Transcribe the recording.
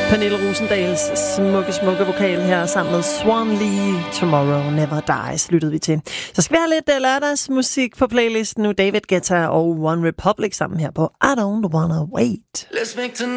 Pernille Rosendals smukke vokal her sammen med Swan Lee. Tomorrow Never Dies lyttede vi til. Så skal vi have lidt lørdagsmusik på playlisten nu. David Guetta og One Republic sammen her på I Don't Wanna Wait. Let's make tonight